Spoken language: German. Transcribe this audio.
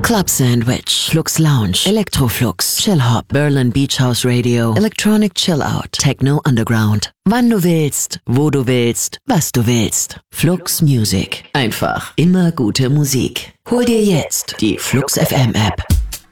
Club Sandwich, Flux Lounge, Electroflux, Chill Hop, Berlin Beach House Radio, Electronic Chill Out, Techno Underground. Wann du willst, wo du willst, was du willst. Flux Music. Einfach immer gute Musik. Hol dir jetzt die Flux FM App.